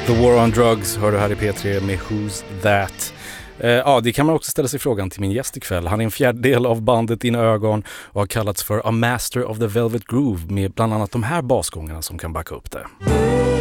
The War on Drugs hör du här i P3 med Who's That? Ja, det kan man också ställa sig frågan till min gäst ikväll. Han är en fjärdedel av bandet Dina ögon och har kallats för A Master of the Velvet Groove med bland annat de här basgångarna som kan backa upp det.